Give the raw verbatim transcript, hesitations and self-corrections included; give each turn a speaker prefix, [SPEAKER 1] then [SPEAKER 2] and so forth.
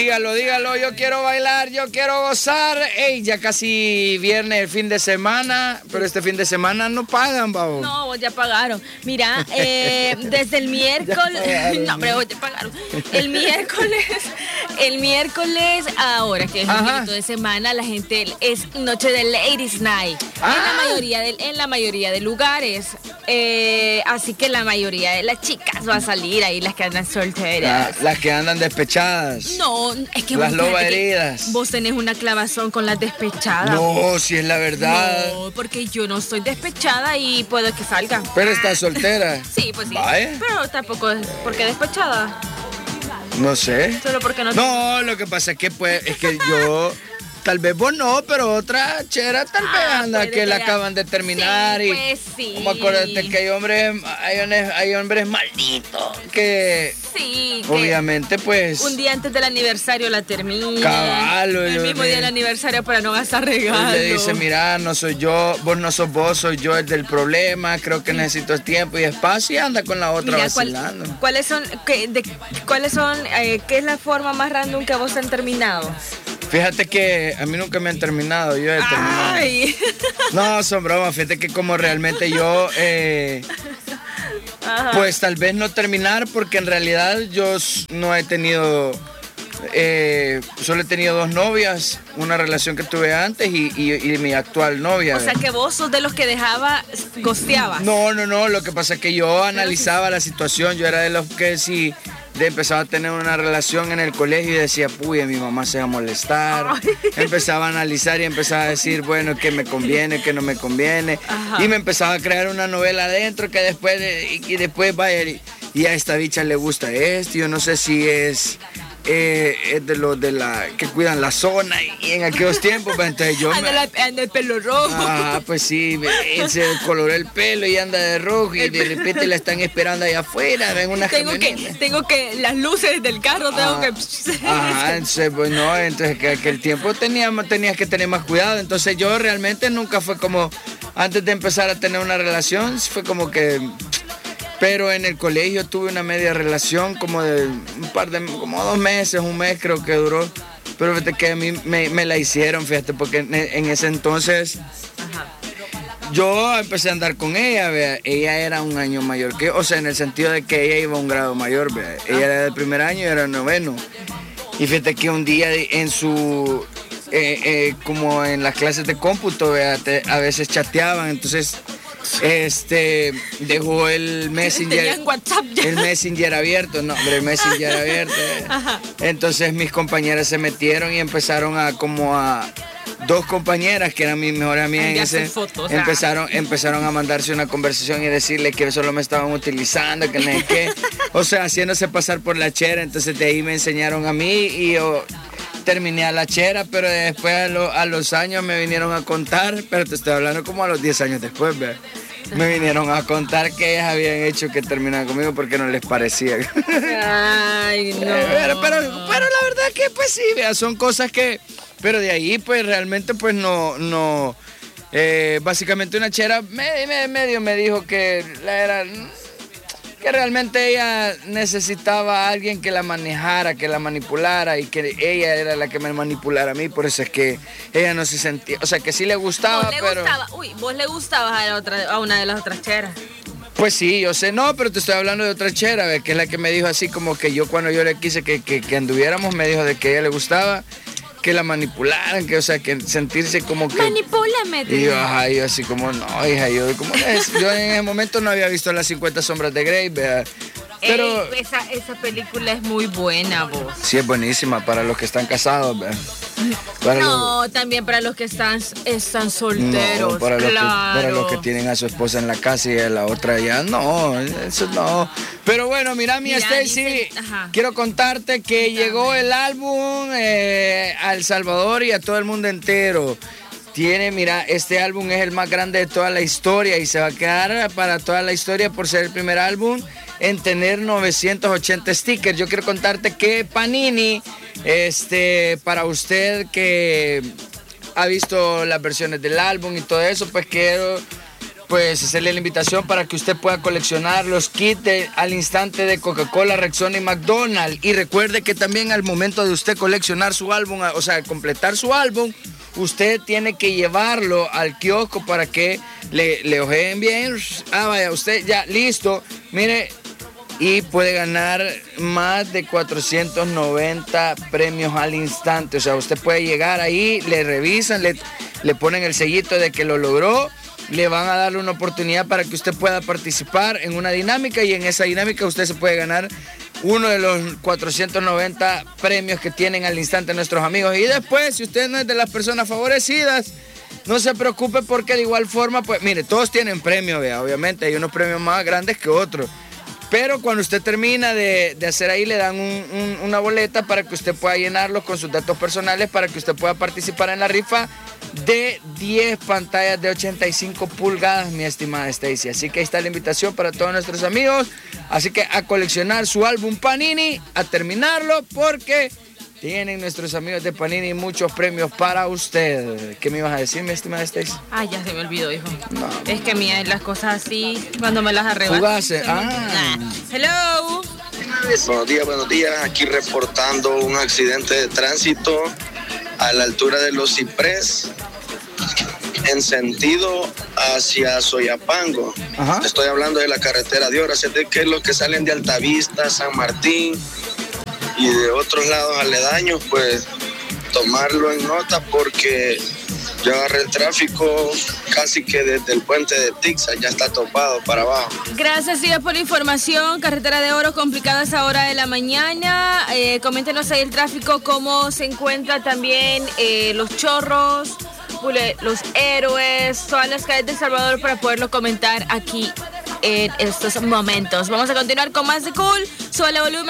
[SPEAKER 1] Dígalo, dígalo, yo quiero bailar, yo quiero gozar. Ey, ya casi viernes, el fin de semana, pero este fin de semana no pagan, babo.
[SPEAKER 2] No, vos ya pagaron. Mira, eh, desde el miércoles... No, pero vos ya pagaron. El miércoles, el miércoles, ahora que es el minuto de semana, la gente es noche de Ladies Night. Ah. En la mayoría de, en la mayoría de lugares. Eh, así que la mayoría de las chicas va a salir ahí, las que andan solteras.
[SPEAKER 1] La, las que andan despechadas.
[SPEAKER 2] No, es que
[SPEAKER 1] las
[SPEAKER 2] vos,
[SPEAKER 1] lobas heridas.
[SPEAKER 2] Vos tenés una clavazón con las despechadas.
[SPEAKER 1] No, si es la verdad.
[SPEAKER 2] No, porque yo no soy despechada y puedo que salga.
[SPEAKER 1] Pero estás soltera.
[SPEAKER 2] Sí, pues sí.
[SPEAKER 1] ¿Vaya?
[SPEAKER 2] Pero tampoco es porque despechada.
[SPEAKER 1] No sé.
[SPEAKER 2] Solo porque no.
[SPEAKER 1] No, te... lo que pasa es que pues es que yo. Tal vez vos no, pero otra chera tal vez ah, anda que la acaban de terminar. Sí, y
[SPEAKER 2] pues sí.
[SPEAKER 1] Como acuérdate que hay hombres, hay hombres, hay hombres malditos que
[SPEAKER 2] sí,
[SPEAKER 1] obviamente
[SPEAKER 2] que
[SPEAKER 1] pues
[SPEAKER 2] un día antes del aniversario la termina.
[SPEAKER 1] Cabalo,
[SPEAKER 2] el mismo día del aniversario para no gastar regalos.
[SPEAKER 1] Le dice, mira, no soy yo, vos no sos vos, soy yo el del problema, creo que necesito tiempo y espacio y anda con la otra. Mira, vacilando.
[SPEAKER 2] ¿cuál, ¿Cuáles son, qué, de, cuáles son, eh, qué es la forma más random que vos han terminado?
[SPEAKER 1] Fíjate que a mí nunca me han terminado, yo he terminado.
[SPEAKER 2] Ay.
[SPEAKER 1] No, son bromas, fíjate que como realmente yo, eh, pues tal vez no terminar porque en realidad yo no he tenido, eh, solo he tenido dos novias, una relación que tuve antes y, y, y mi actual novia.
[SPEAKER 2] O sea que vos sos de los que dejaba, gosteabas.
[SPEAKER 1] No, no, no, lo que pasa es que yo analizaba la situación, yo era de los que si... De empezaba a tener una relación en el colegio y decía, puya, mi mamá se va a molestar. Ay. Empezaba a analizar y empezaba a decir, bueno, qué me conviene, qué no me conviene. Ajá. Y me empezaba a crear una novela adentro que después, de, y, y después vaya, y, y a esta bicha le gusta esto. Yo no sé si es... Eh, es de los de la que cuidan la zona y, y en aquellos tiempos pues, entonces yo
[SPEAKER 2] anda,
[SPEAKER 1] me...
[SPEAKER 2] la, anda el pelo rojo.
[SPEAKER 1] Ah, pues sí, él se coloró el pelo y anda de rojo y de repente la están esperando allá afuera, ven una
[SPEAKER 2] tengo que tengo que las luces del carro tengo
[SPEAKER 1] ah,
[SPEAKER 2] que
[SPEAKER 1] ah, entonces pues no, entonces que aquel tiempo tenía, tenías que tener más cuidado, entonces yo realmente nunca fue como antes de empezar a tener una relación, fue como que... Pero en el colegio tuve una media relación como de un par de, como dos meses, un mes creo que duró. Pero fíjate que a mí me, me la hicieron, fíjate, porque en, en ese entonces Ajá. yo empecé a andar con ella, vea. Ella era un año mayor que yo, o sea, en el sentido de que ella iba a un grado mayor, vea. Ella era del primer año y era el noveno. Y fíjate que un día en su, eh, eh, como en las clases de cómputo, vea, te, a veces chateaban, entonces... Este dejó el Messenger
[SPEAKER 2] WhatsApp ya.
[SPEAKER 1] el Messenger abierto, no, hombre, el Messenger abierto. Ajá. Entonces mis compañeras se metieron y empezaron a como a dos compañeras que eran mis mejores amigas en ese, fotos, empezaron ah. empezaron a mandarse una conversación y decirle que solo me estaban utilizando, que no sé qué, o sea, haciéndose pasar por la chera. Entonces de ahí me enseñaron a mí y yo terminé a la chera, pero después a, lo, a los años me vinieron a contar, pero te estoy hablando como a los diez años después, ¿ve? Me vinieron a contar que ellas habían hecho que terminaran conmigo porque no les parecía.
[SPEAKER 2] Ay, no.
[SPEAKER 1] Pero, pero, pero la verdad que pues sí, vea, son cosas que... Pero de ahí pues realmente pues no... no eh, básicamente una chera medio, medio me dijo que la era... que realmente ella necesitaba a alguien que la manejara, que la manipulara y que ella era la que me manipulara a mí, por eso es que ella no se sentía, o sea, que sí le gustaba,
[SPEAKER 2] ¿Vos le
[SPEAKER 1] pero...
[SPEAKER 2] Gustaba? Uy, vos le gustabas a, la otra, a una de las otras cheras.
[SPEAKER 1] Pues sí, yo sé, no, pero te estoy hablando de otra chera, ¿ves? Que es la que me dijo así como que yo cuando yo le quise que, que, que anduviéramos, me dijo de que a ella le gustaba, que la manipularan, que o sea, que sentirse como que...
[SPEAKER 2] Manipúlame.
[SPEAKER 1] Y yo, ajá, yo así como, no, hija, yo, como es? Yo en ese momento no había visto las cincuenta sombras de Grey, vea. Pero
[SPEAKER 2] Ey, esa, esa película es muy buena, vos.
[SPEAKER 1] Sí, es buenísima para los que están casados, vea.
[SPEAKER 2] Para no, los... también para los que están, están solteros,
[SPEAKER 1] no, para
[SPEAKER 2] claro.
[SPEAKER 1] Los que, para los que tienen a su esposa en la casa y a la otra ya, no, eso no. Pero bueno, mira, mi Stacy, quiero contarte que Dame. llegó el álbum eh, a El Salvador y a todo el mundo entero. Tiene, mira, este álbum es el más grande de toda la historia y se va a quedar para toda la historia por ser el primer álbum en tener novecientos ochenta stickers. Yo quiero contarte que Panini, este, para usted que ha visto las versiones del álbum y todo eso, pues quiero pues hacerle la invitación para que usted pueda coleccionar los kits de, al instante de Coca-Cola, Rexona y McDonald's. Y recuerde que también al momento de usted coleccionar su álbum, o sea, completar su álbum, usted tiene que llevarlo al kiosco para que le, le ojeen bien. Ah, vaya, usted ya, listo. Mire, y puede ganar más de cuatrocientos noventa premios al instante. O sea, usted puede llegar ahí, le revisan, le, le ponen el sellito de que lo logró. Le van a darle una oportunidad para que usted pueda participar en una dinámica y en esa dinámica usted se puede ganar uno de los cuatrocientos noventa premios que tienen al instante nuestros amigos. Y después, si usted no es de las personas favorecidas, no se preocupe porque de igual forma, pues mire, todos tienen premios, vea, obviamente hay unos premios más grandes que otros. Pero cuando usted termina de, de hacer ahí, le dan un, un, una boleta para que usted pueda llenarlo con sus datos personales para que usted pueda participar en la rifa de diez pantallas de ochenta y cinco pulgadas, mi estimada Stacy. Así que ahí está la invitación para todos nuestros amigos. Así que a coleccionar su álbum Panini, a terminarlo, porque tienen nuestros amigos de Panini muchos premios para usted. ¿Qué me ibas a decir, mi estimada Stacy?
[SPEAKER 2] Ah, ya se me olvidó, hijo. No. Es que mira, las cosas así, cuando me las arrebatan.
[SPEAKER 1] Jugase. Ah.
[SPEAKER 2] Hello.
[SPEAKER 3] Buenos días, buenos días. Aquí reportando un accidente de tránsito a la altura de Los Ciprés, en sentido hacia Soyapango. Ajá. Estoy hablando de la carretera de Oro, así que los que salen de Altavista, San Martín y de otros lados aledaños, pues tomarlo en nota porque yo agarré el tráfico casi que desde el puente de Tixa, ya está topado para abajo.
[SPEAKER 2] Gracias, Ida, por la información. Carretera de Oro complicada a esa hora de la mañana. Eh, coméntenos ahí el tráfico, cómo se encuentra también eh, Los Chorros, Los Héroes, todas las calles de El Salvador para poderlo comentar aquí en estos momentos. Vamos a continuar con más de Cool. Sube el volumen.